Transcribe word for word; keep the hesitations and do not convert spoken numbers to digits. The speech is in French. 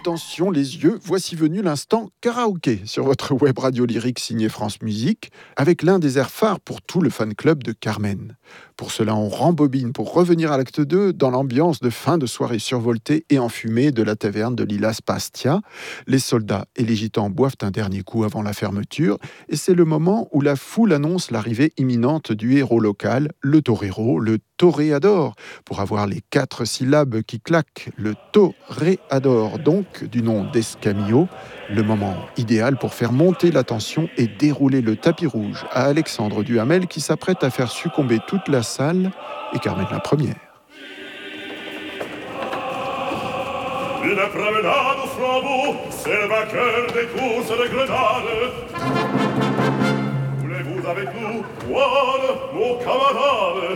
attention les yeux, voici venu l'instant karaoké sur votre web radio lyrique signée France Musique, avec l'un des airs phares pour tout le fan club de Carmen. Pour cela, on rembobine pour revenir à l'acte deux dans l'ambiance de fin de soirée survoltée et enfumée de la taverne de Lilas Pastia. Les soldats et les gitans boivent un dernier coup avant la fermeture et c'est le moment où la foule annonce l'arrivée imminente du héros local, le torero, le toréador, pour avoir les quatre syllabes qui claquent, le toréador, donc du nom d'Escamillo, le moment idéal pour faire monter la tension et dérouler le tapis rouge à Alexandre Duhamel qui s'apprête à faire succomber toute la salle et Carmen la première. Une promenade au flambeau, c'est le vainqueur des courses de grenade. Voulez-vous avec nous, Juan, mon camarade?